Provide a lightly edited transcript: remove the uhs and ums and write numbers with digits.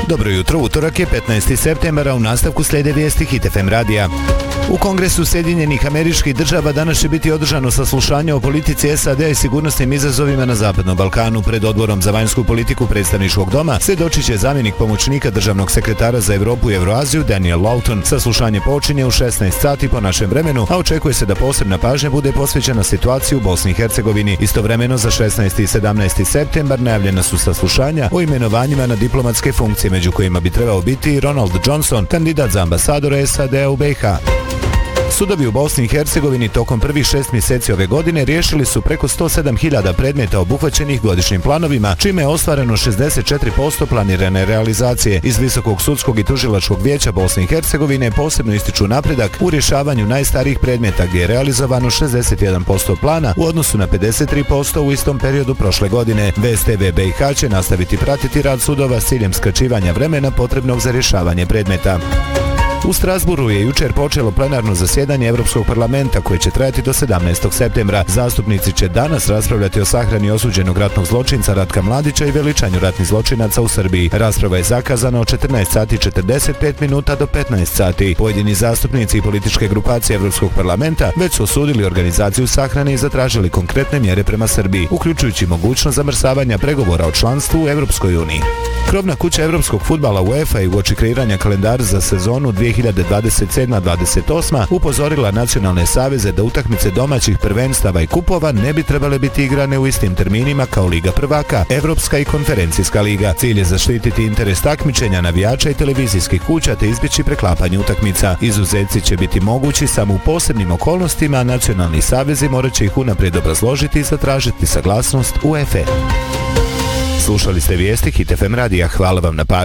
Dobro jutro, utorak je 15. septembra, u nastavku slijede vijesti Hit FM radija. U Kongresu Sjedinjenih Američkih Država danas će biti održano saslušanje o politici SAD-a i sigurnosnim izazovima na Zapadnom Balkanu. Pred Odborom za vanjsku politiku Predstavničkog doma svjedočit će zamjenik pomoćnika državnog sekretara za Europu i Euroaziju Daniel Lawton. Saslušanje počinje u 16 sati po našem vremenu, a očekuje se da posebna pažnja bude posvećena situaciji u Bosni i Hercegovini. Istovremeno za 16. i 17. septembar najavljena su saslušanja o imenovanjima na diplomatske funkcije, među kojima bi trebao biti Ronald Johnson, kandidat za ambasadora SAD-a u BiH. Sudovi u Bosni i Hercegovini tokom prvih 6 mjeseci ove godine riješili su preko 107.000 predmeta obuhvaćenih godišnjim planovima, čime je ostvareno 64% planirane realizacije. Iz Visokog sudskog i tužilačkog vijeća Bosne i Hercegovine posebno ističu napredak u rješavanju najstarijih predmeta, gdje je realizovano 61% plana u odnosu na 53% u istom periodu prošle godine. VSTV BiH će nastaviti pratiti rad sudova s ciljem skraćivanja vremena potrebnog za rješavanje predmeta. U Strasburu je jučer počelo plenarno zasjedanje Europskog parlamenta koje će trajati do 17. septembra. Zastupnici će danas raspravljati o sahrani osuđenog ratnog zločinca Ratka Mladića i veličanju ratnih zločinaca u Srbiji. Rasprava je zakazana od 14 sati 45 minuta do 15 sati. Pojedini zastupnici i političke grupacije Europskog parlamenta već su osudili organizaciju sahrane i zatražili konkretne mjere prema Srbiji, uključujući mogućnost zamrzavanja pregovora o članstvu u Europskoj uniji. Krovna kuća europskog fudbala UEFA i uoči kreiranja kalendara za sezonu 2027-28 upozorila nacionalne saveze da utakmice domaćih prvenstava i kupova ne bi trebale biti igrane u istim terminima kao Liga prvaka, Evropska i Konferencijska liga. Cilj je zaštititi interes takmičenja navijača i televizijskih kuća te izbjeći preklapanje utakmica. Izuzeci će biti mogući samo u posebnim okolnostima, a nacionalni savezi morat će ih unaprijed obrazložiti i zatražiti saglasnost UEFA. Slušali ste vijesti Hit FM radija. Hvala vam na pažnji.